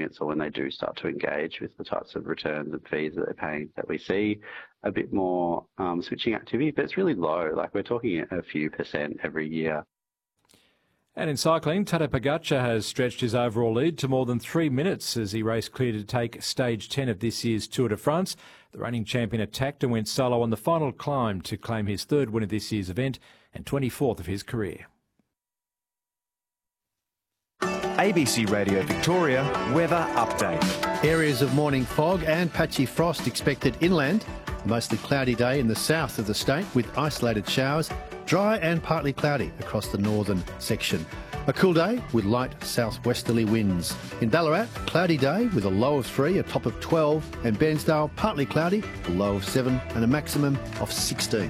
experience, or when they do start to engage with the types of returns and fees that they're paying, that we see a bit more switching activity, but it's really low. Like, we're talking a few percent every year. And in cycling, Tadej Pogacar has stretched his overall lead to more than 3 minutes as he raced clear to take stage 10 of this year's Tour de France. The reigning champion attacked and went solo on the final climb to claim his third win of this year's event and 24th of his career. ABC Radio Victoria weather update. Areas of morning fog and patchy frost expected inland. A mostly cloudy day in the south of the state with isolated showers. Dry and partly cloudy across the northern section. A cool day with light southwesterly winds. In Ballarat, cloudy day with a low of 3, a top of 12, and Bairnsdale, partly cloudy, a low of 7 and a maximum of 16.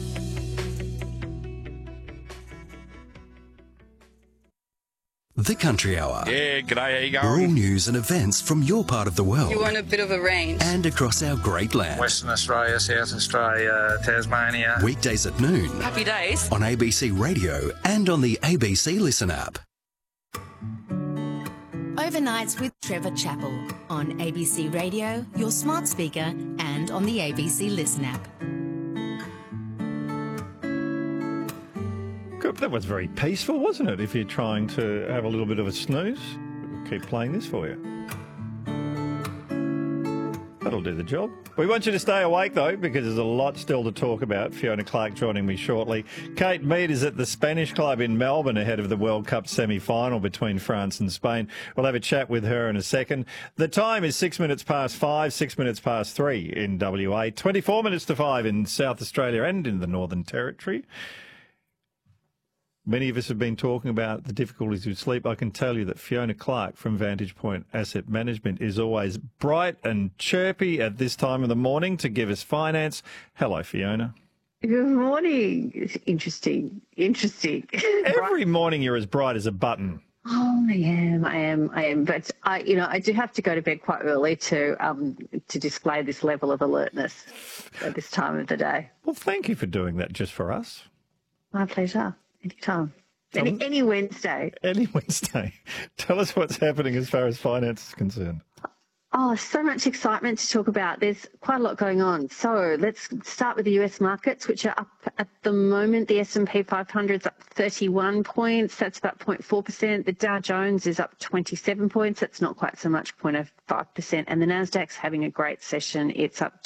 The Country Hour. Yeah, g'day, how you going? Rural news and events from your part of the world. You want a bit of a range. And across our great land. Western Australia, South Australia, Tasmania. Weekdays at noon. Happy days. On ABC Radio and on the ABC Listen app. Overnights with Trevor Chappell on ABC Radio, your smart speaker, and on the ABC Listen app. That was very peaceful, wasn't it? If you're trying to have a little bit of a snooze, we'll keep playing this for you. That'll do the job. We want you to stay awake, though, because there's a lot still to talk about. Fiona Clark joining me shortly. Kate Mead is at the Spanish Club in Melbourne ahead of the World Cup semi-final between France and Spain. We'll have a chat with her in a second. The time is 6 minutes past 5, 6 minutes past 3 in WA, 24 minutes to 5 in South Australia and in the Northern Territory. Many of us have been talking about the difficulties with sleep. I can tell you that Fiona Clark from Vantage Point Asset Management is always bright and chirpy at this time of the morning to give us finance. Hello, Fiona. Good morning. It's interesting. Every morning you're as bright as a button. Oh, I am. But I do have to go to bed quite early to display this level of alertness at this time of the day. Well, thank you for doing that just for us. My pleasure. Anytime. Any Wednesday. Any Wednesday. Tell us what's happening as far as finance is concerned. Oh, so much excitement to talk about. There's quite a lot going on. So let's start with the US markets, which are up at the moment. The S&P 500 is up 31 points. That's about 0.4%. The Dow Jones is up 27 points. That's not quite so much, 0.05%. And the Nasdaq's having a great session. It's up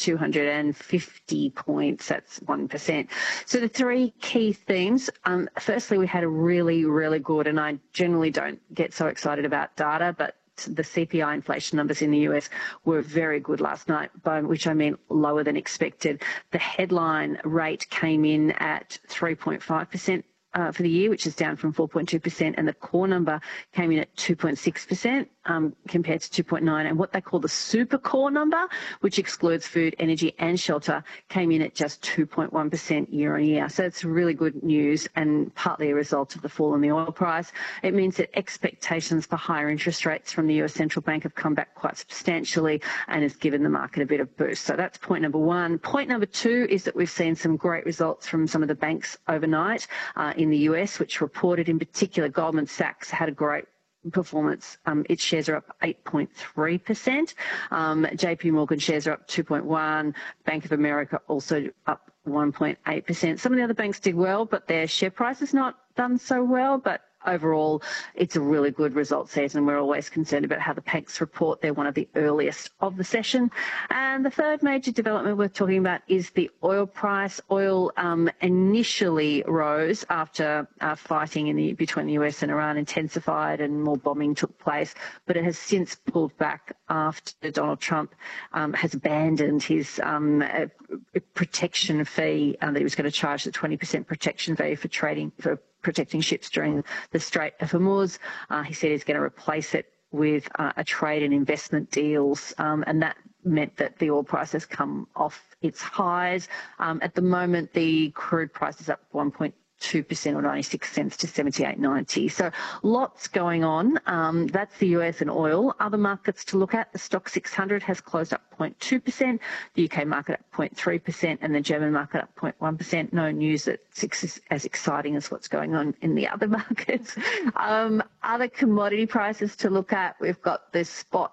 250 points. That's 1%. So the three key themes. Firstly, we had a really, really good, and I generally don't get so excited about data, but the CPI inflation numbers in the US were very good last night, by which I mean lower than expected. The headline rate came in at 3.5% for the year, which is down from 4.2%, and the core number came in at 2.6%. Compared to 2.9, and what they call the super core number, which excludes food, energy and shelter, came in at just 2.1% year on year. So it's really good news and partly a result of the fall in the oil price. It means that expectations for higher interest rates from the US Central Bank have come back quite substantially and has given the market a bit of boost. So that's point number one. Point number two is that we've seen some great results from some of the banks overnight in the US, which reported in particular Goldman Sachs had a great performance. Its shares are up 8.3%. JP Morgan shares are up 2.1%. Bank of America also up 1.8%. Some of the other banks did well, but their share price has not done so well. But overall, it's a really good result season. We're always concerned about how the banks report. They're one of the earliest of the session. And the third major development worth talking about is the oil price. Oil initially rose after fighting between the US and Iran intensified and more bombing took place, but it has since pulled back after Donald Trump has abandoned his protection fee that he was going to charge, the 20% protection fee for protecting ships during the Strait of Hormuz. He said he's going to replace it with a trade and investment deals, and that meant that the oil price has come off its highs. At the moment, the crude price is up 1.2% or 96 cents to 78.90. So lots going on. That's the US and oil. Other markets to look at, the Stock 600 has closed up 0.2%, the UK market up 0.3%, and the German market up 0.1%. No news that's as exciting as what's going on in the other markets. Other commodity prices to look at, we've got the spot